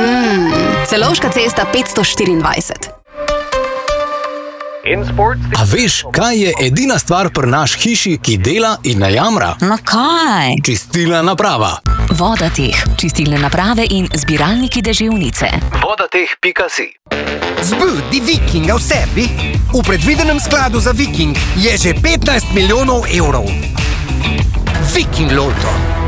Celovška cesta 524. A veš, kaj je edina stvar pri naš hiši, ki dela in ne jamra? No kaj? Čistilna naprava. Vodateh, čistilne naprave in zbiralniki deževnice. Vodateh.si. Zbudi Vikinga v sebi. V predvidenem skladu za Viking je že 15 milijonov evrov. Viking Lotto.